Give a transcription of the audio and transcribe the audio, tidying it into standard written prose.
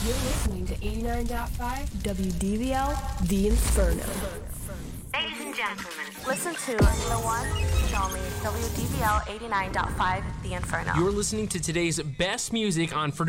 listening to 89.5 WDVL, The Inferno. Ladies and gentlemen, listen to the one and only WDVL 89.5 The Inferno. You're listening to today's best music on